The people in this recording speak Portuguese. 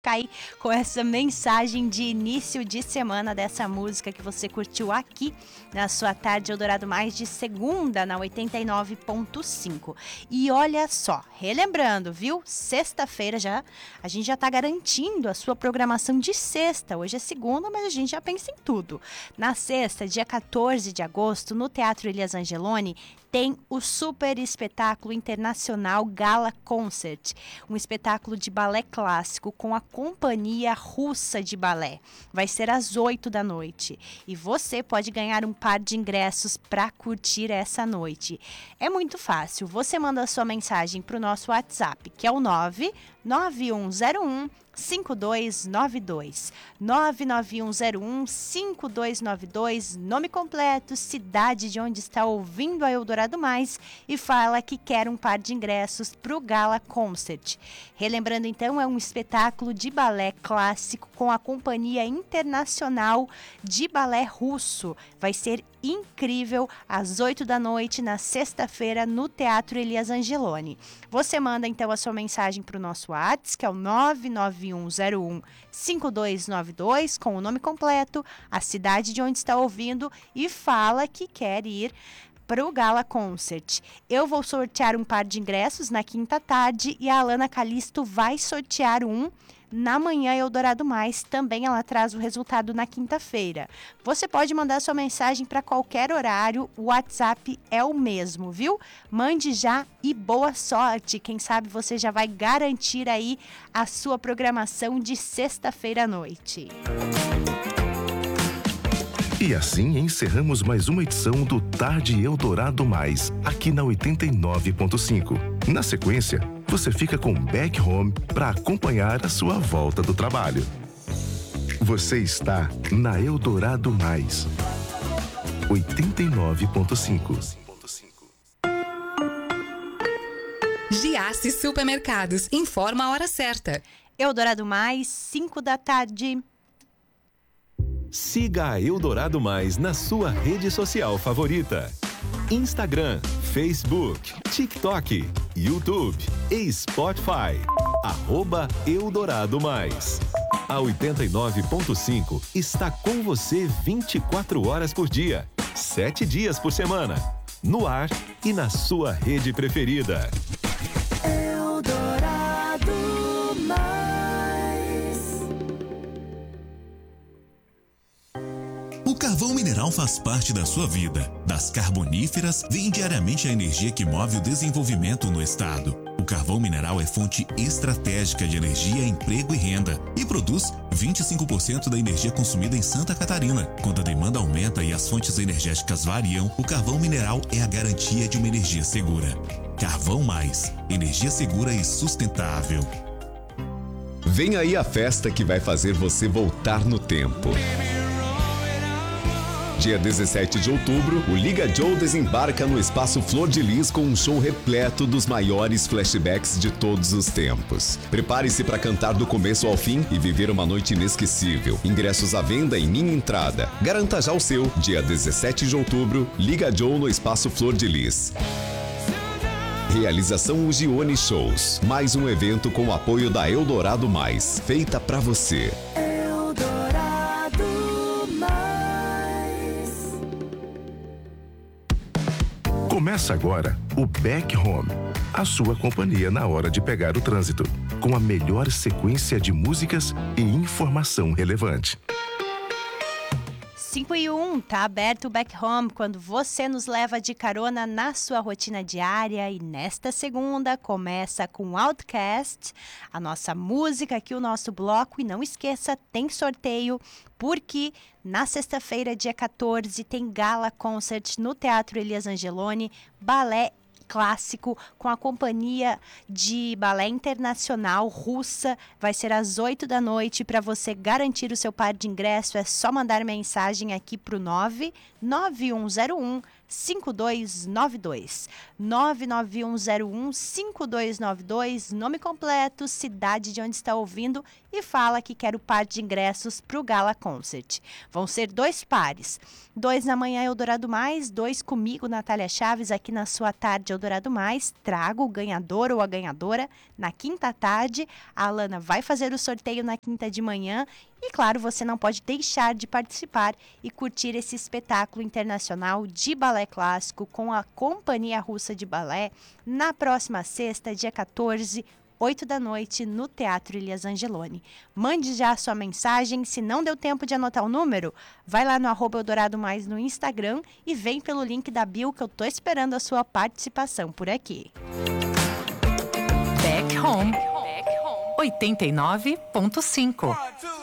Aí com essa mensagem de início de semana dessa música que você curtiu aqui na sua tarde Eldorado Mais de segunda na 89.5. E olha só, relembrando, viu? Sexta-feira a gente já tá garantindo a sua programação de sexta. Hoje é segunda, mas a gente já pensa em tudo. Na sexta, dia 14 de agosto, no Teatro Elias Angeloni, tem o super espetáculo internacional Gala Concert, um espetáculo de balé clássico com a Companhia Russa de Balé. Vai ser às 8 da noite e você pode ganhar um par de ingressos para curtir essa noite. É muito fácil, você manda a sua mensagem para o nosso WhatsApp, que é o 99101 5292 99101 5292, nome completo, cidade de onde está ouvindo a Eldorado Mais e fala que quer um par de ingressos para o Gala Concert. Relembrando então, é um espetáculo de balé clássico com a Companhia Internacional de Balé Russo. Vai ser incrível, às 8 da noite, na sexta-feira, no Teatro Elias Angeloni. Você manda então a sua mensagem para o nosso WhatsApp, que é o 99101 5292, com o nome completo, a cidade de onde está ouvindo e fala que quer ir para o Gala Concert. Eu vou sortear um par de ingressos na quinta tarde e a Alana Calisto vai sortear um na manhã Eldorado Mais. Também ela traz o resultado na quinta-feira. Você pode mandar sua mensagem para qualquer horário, o WhatsApp é o mesmo, viu? Mande já e boa sorte. Quem sabe você já vai garantir aí a sua programação de sexta-feira à noite. E assim encerramos mais uma edição do Tarde Eldorado Mais, aqui na 89.5. Na sequência, você fica com Back Home para acompanhar a sua volta do trabalho. Você está na Eldorado Mais, 89.5. Giasse Supermercados, informa a hora certa. Eldorado Mais, 5 da tarde. Siga a Eldorado Mais na sua rede social favorita. Instagram, Facebook, TikTok, YouTube e Spotify. @Eldorado Mais. A 89.5 está com você 24 horas por dia, 7 dias por semana. No ar e na sua rede preferida. Eldorado Mais. O carvão mineral faz parte da sua vida. Das carboníferas vem diariamente a energia que move o desenvolvimento no estado. O carvão mineral é fonte estratégica de energia, emprego e renda e produz 25% da energia consumida em Santa Catarina. Quando a demanda aumenta e as fontes energéticas variam, o carvão mineral é a garantia de uma energia segura. Carvão Mais, energia segura e sustentável. Vem aí a festa que vai fazer você voltar no tempo. Dia 17 de outubro, o Liga Joe desembarca no Espaço Flor de Lis com um show repleto dos maiores flashbacks de todos os tempos. Prepare-se para cantar do começo ao fim e viver uma noite inesquecível. Ingressos à venda em Minha Entrada. Garanta já o seu. Dia 17 de outubro, Liga Joe no Espaço Flor de Lis. Realização Ugione Shows. Mais um evento com o apoio da Eldorado Mais. Feita pra você. Começa agora o Back Home, a sua companhia na hora de pegar o trânsito, com a melhor sequência de músicas e informação relevante. 5 e 1, tá aberto o Back Home quando você nos leva de carona na sua rotina diária. E nesta segunda começa com Outcast, a nossa música aqui, o nosso bloco. E não esqueça, tem sorteio, porque na sexta-feira, dia 14, tem Gala Concert no Teatro Elias Angeloni, balé clássico com a Companhia de Balé Internacional Russa. Vai ser às 8 da noite. Para você garantir o seu par de ingresso, é só mandar mensagem aqui para o 99101 5292. 991015292, nome completo, cidade de onde está ouvindo e fala que quer o par de ingressos para o Gala Concert. Vão ser 2 pares, 2 na manhã Eldorado Mais, 2 comigo, Natália Chaves, aqui na sua tarde Eldorado Mais. Trago o ganhador ou a ganhadora na quinta tarde. A Alana vai fazer o sorteio na quinta de manhã. E claro, você não pode deixar de participar e curtir esse espetáculo internacional de balé clássico com a Companhia Russa de Balé na próxima sexta, dia 14, 8 da noite, no Teatro Elias Angeloni. Mande já a sua mensagem. Se não deu tempo de anotar o número, vai lá no @Eldorado Mais no Instagram e vem pelo link da bio que eu tô esperando a sua participação por aqui. Back Home 89.5.